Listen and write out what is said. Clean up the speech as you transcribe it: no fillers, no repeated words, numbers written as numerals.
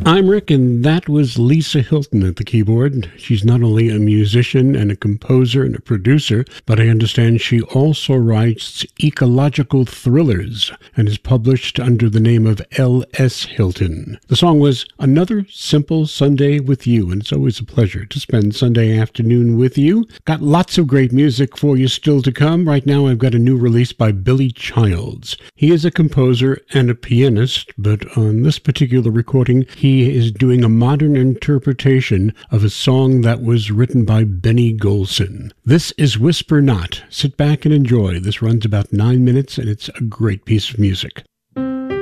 I'm Rick, and that was Lisa Hilton at the keyboard. She's not only a musician and a composer and a producer, but I understand she also writes ecological thrillers and is published under the name of L.S. Hilton. The song was Another Simple Sunday with You, and it's always a pleasure to spend Sunday afternoon with you. Got lots of great music for you still to come. Right now I've got a new release by Billy Childs. He is a composer and a pianist, but on this particular recording, he is doing a modern interpretation of a song that was written by Benny Golson. This is Whisper Not. Sit back and enjoy. This runs about 9 minutes, and it's a great piece of music.